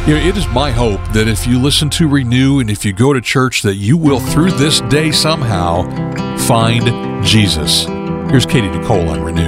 It is my hope that if you listen to Renew and if you go to church, that you will, through this day somehow, find Jesus. Here's Katie Nicole on Renew.